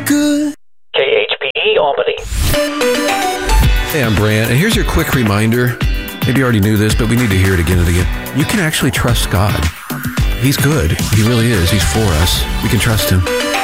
good. KHPE Albany. Hey, I'm Brant, and here's your quick reminder. Maybe you already knew this, but we need to hear it again and again. You can actually trust God. He's good. He really is. He's for us. We can trust him.